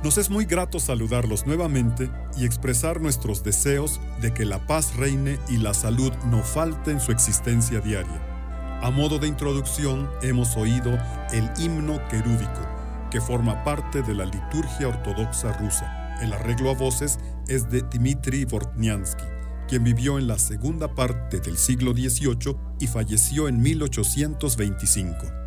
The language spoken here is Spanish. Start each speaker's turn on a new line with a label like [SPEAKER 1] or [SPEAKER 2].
[SPEAKER 1] Nos es muy grato saludarlos nuevamente y expresar nuestros deseos de que la paz reine y la salud no falte en su existencia diaria. A modo de introducción, hemos oído el himno querúbico, que forma parte de la liturgia ortodoxa rusa. El arreglo a voces es de Dmitri Bortniansky, quien vivió en la segunda parte del siglo XVIII y falleció en 1825.